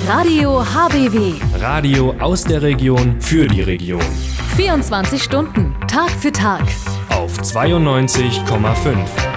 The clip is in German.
Radio HBW. Radio aus der Region für die Region. 24 Stunden, Tag für Tag. Auf 92,5.